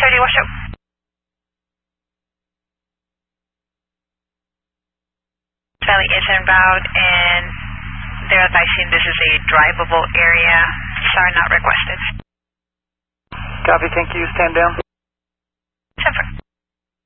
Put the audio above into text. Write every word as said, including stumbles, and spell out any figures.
thirty, what's up? Valley is inbound, and they're advising this is a drivable area. S A R not requested. Copy, thank you. Stand down.